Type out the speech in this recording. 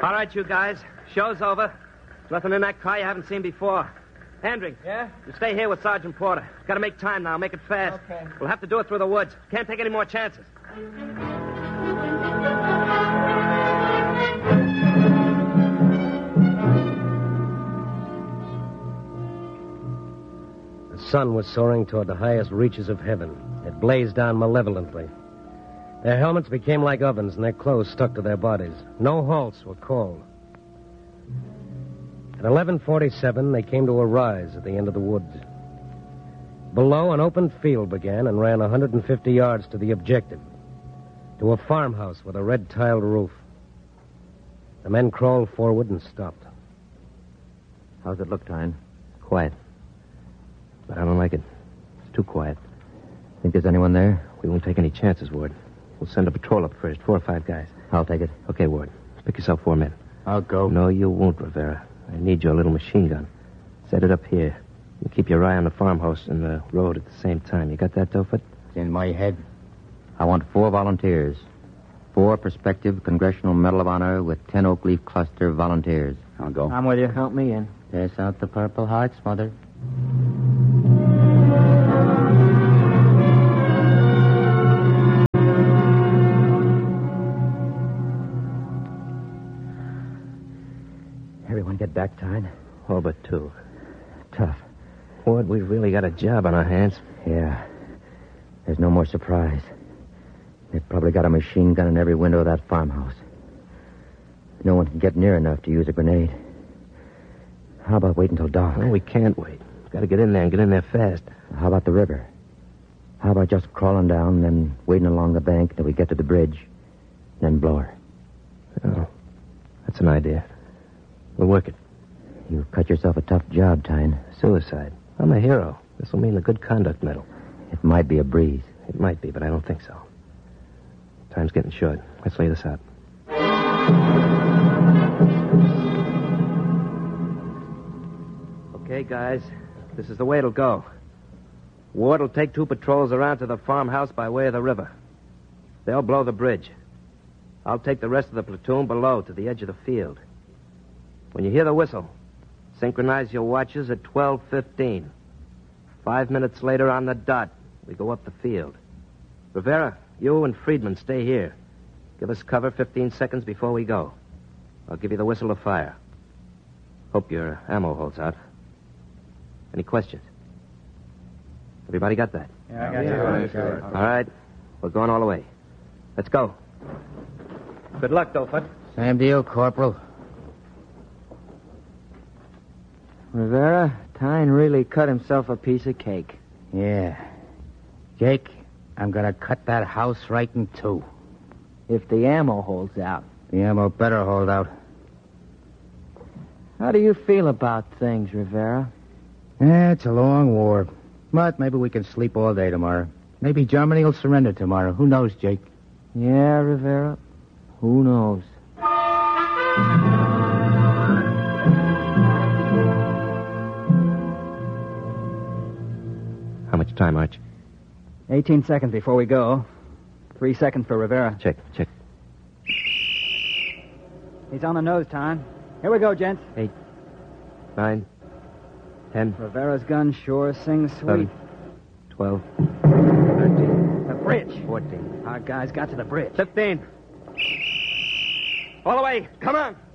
All right, you guys. Show's over. Nothing in that car you haven't seen before. Hendry. Yeah? You stay here with Sergeant Porter. Got to make time now. Make it fast. Okay. We'll have to do it through the woods. Can't take any more chances. The sun was soaring toward the highest reaches of heaven. It blazed down malevolently. Their helmets became like ovens, and their clothes stuck to their bodies. No halts were called. At 11:47, they came to a rise at the end of the woods. Below, an open field began and ran 150 yards to the objective, to a farmhouse with a red-tiled roof. The men crawled forward and stopped. How's it look, Tyne? Quiet. But I don't like it. It's too quiet. Think there's anyone there? We won't take any chances, Ward. We'll send a patrol up first, 4 or 5 guys. I'll take it. Okay, Ward. Pick yourself 4 men. I'll go. No, you won't, Rivera. I need your little machine gun. Set it up here. You keep your eye on the farmhouse and the road at the same time. You got that, Tofut? It's in my head. I want 4 volunteers. 4 prospective Congressional Medal of Honor with 10 Oak Leaf Cluster volunteers. I'll go. I'm with you. Count me in. Pass out the Purple Hearts, Mother. Everyone get back, Tyne? All but 2. Tough. Ward, we've really got a job on our hands. Yeah. There's no more surprise. They've probably got a machine gun in every window of that farmhouse. No one can get near enough to use a grenade. How about waiting till dark? No, we can't wait. We've got to get in there and get in there fast. How about the river? How about just crawling down and then waiting along the bank till we get to the bridge, then blow her? Oh, that's an idea. We'll work it. You've cut yourself a tough job, Tyne. Suicide. I'm a hero. This will mean the Good Conduct Medal. It might be a breeze. It might be, but I don't think so. Time's getting short. Let's lay this out. Okay, guys. This is the way it'll go. Ward will take 2 patrols around to the farmhouse by way of the river. They'll blow the bridge. I'll take the rest of the platoon below to the edge of the field. When you hear the whistle, synchronize your watches at 12:15. 5 minutes later on the dot, we go up the field. Rivera, you and Friedman stay here. Give us cover 15 seconds before we go. I'll give you the whistle to fire. Hope your ammo holds out. Any questions? Everybody got that? Yeah, I got you. All right. We're going all the way. Let's go. Good luck, Tofut. Same deal, Corporal. Rivera, Tyne really cut himself a piece of cake. Yeah. Jake, I'm going to cut that house right in 2. If the ammo holds out. The ammo better hold out. How do you feel about things, Rivera? It's a long war. But maybe we can sleep all day tomorrow. Maybe Germany will surrender tomorrow. Who knows, Jake? Yeah, Rivera. Who knows? How much time, Arch? 18 seconds before we go. 3 seconds for Rivera. Check. He's on the nose, Tyne. Here we go, gents. 8, 9, 10, Rivera's gun sure sings sweet. 11, 12, 13. The bridge. 14. Our guys got to the bridge. 15. All the way. Come on.